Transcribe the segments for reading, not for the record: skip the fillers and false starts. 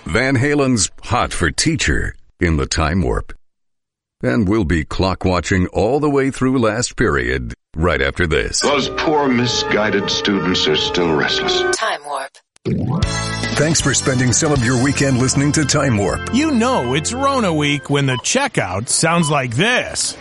Van Halen's Hot for Teacher in the Time Warp. And we'll be clock watching all the way through last period right after this. Those poor misguided students are still restless. Time Warp. Thanks for spending some of your weekend listening to Time Warp. You know it's Rona week when the checkout sounds like this.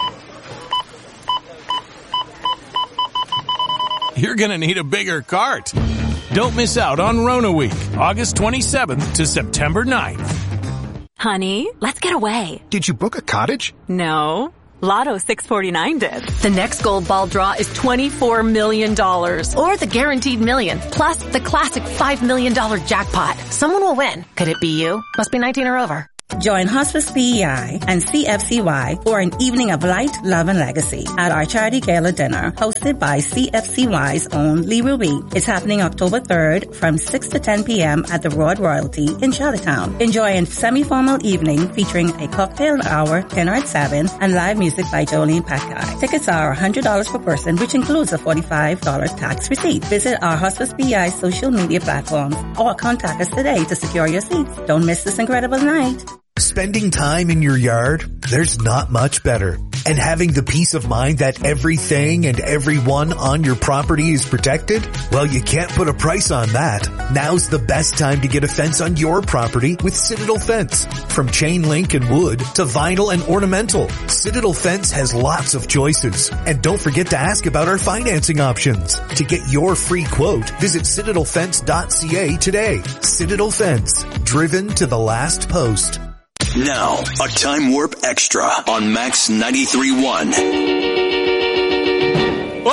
You're gonna need a bigger cart. Don't miss out on Rona week, August 27th to September 9th. Honey, let's get away. Did you book a cottage? No. Lotto 649 did. The next gold ball draw is $24 million. Or the guaranteed million, plus the classic $5 million jackpot. Someone will win. Could it be you? Must be 19 or over. Join Hospice PEI and CFCY for an evening of light, love, and legacy at our charity gala dinner hosted by CFCY's own Lee Ruby. It's happening October 3rd from 6 to 10 p.m. at the Royal Royalty in Charlottetown. Enjoy a semi-formal evening featuring a cocktail hour, dinner at 7, and live music by Jolene Packard. Tickets are $100 per person, which includes a $45 tax receipt. Visit our Hospice PEI social media platforms or contact us today to secure your seats. Don't miss this incredible night. Spending time in your yard, there's not much better. And having the peace of mind that everything and everyone on your property is protected? Well, you can't put a price on that. Now's the best time to get a fence on your property with Citadel Fence. From chain link and wood to vinyl and ornamental, Citadel Fence has lots of choices. And don't forget to ask about our financing options. To get your free quote, visit citadelfence.ca today. Citadel Fence, driven to the last post. Now, a Time Warp Extra on Max 93.1.